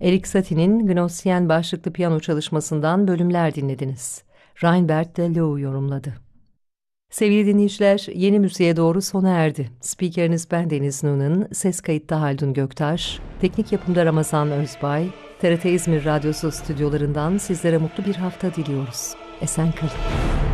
Erik Satie'nin Gnossienne başlıklı piyano çalışmasından bölümler dinlediniz. Reinbert de Leeuw yorumladı. Sevgili dinleyiciler, yeni müziğe doğru sona erdi. Spikeriniz ben Deniz Noonan, ses kayıtta Haldun Göktaş, teknik yapımda Ramazan Özbay, TRT İzmir Radyosu stüdyolarından sizlere mutlu bir hafta diliyoruz. Esen kalın.